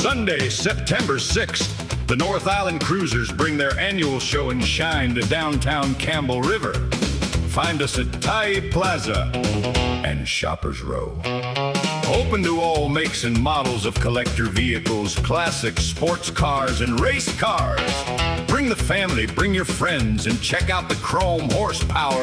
Sunday, September 6th, the North Island Cruisers bring their annual show and shine to downtown Campbell River. Find us at Tai Plaza and Shoppers Row. Open to all makes and models of collector vehicles, classic sports cars, and race cars. Bring the family, bring your friends, and check out the chrome horsepower